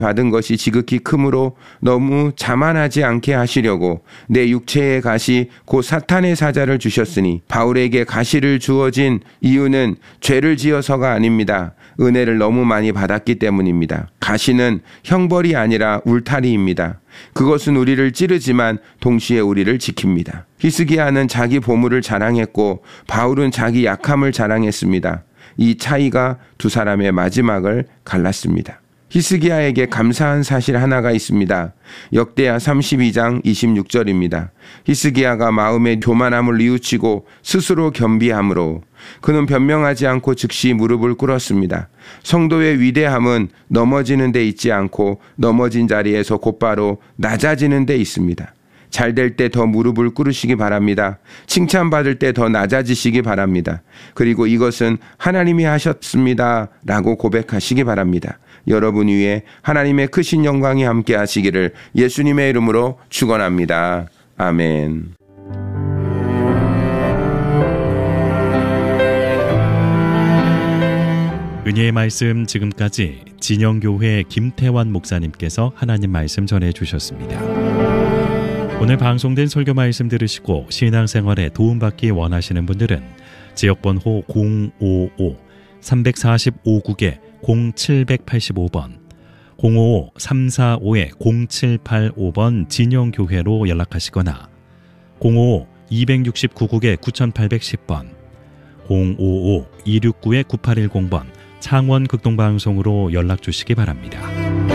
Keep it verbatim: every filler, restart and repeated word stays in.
받은 것이 지극히 크므로 너무 자만하지 않게 하시려고 내 육체의 가시 곧 사탄의 사자를 주셨으니 바울에게 가시를 주어진 이유는 죄를 지어서가 아닙니다. 은혜를 너무 많이 받았기 때문입니다. 가시는 형벌이 아니라 울타리입니다. 그것은 우리를 찌르지만 동시에 우리를 지킵니다. 히스기야는 자기 보물을 자랑했고 바울은 자기 약함을 자랑했습니다. 이 차이가 두 사람의 마지막을 갈랐습니다. 히스기야에게 감사한 사실 하나가 있습니다. 역대하 삼십이 장 이십육 절입니다. 히스기야가 마음의 교만함을 뉘우치고 스스로 겸비함으로 그는 변명하지 않고 즉시 무릎을 꿇었습니다. 성도의 위대함은 넘어지는 데 있지 않고 넘어진 자리에서 곧바로 낮아지는 데 있습니다. 잘 될 때 더 무릎을 꿇으시기 바랍니다. 칭찬받을 때 더 낮아지시기 바랍니다. 그리고 이것은 하나님이 하셨습니다 라고 고백하시기 바랍니다. 여러분 위에 하나님의 크신 영광이 함께 하시기를 예수님의 이름으로 축원합니다. 아멘. 은혜의 말씀 지금까지 진영교회 김태환 목사님께서 하나님 말씀 전해주셨습니다. 오늘 방송된 설교 말씀 들으시고 신앙생활에 도움받기 원하시는 분들은 지역번호 공오오 삼사오 국에 공칠팔오 번 공오오 삼사오 공칠팔오 번 진영교회로 연락하시거나 공오오 이육구 국에 구팔십 번 공오오 이육구 구팔일공 번 창원 극동방송으로 연락 주시기 바랍니다.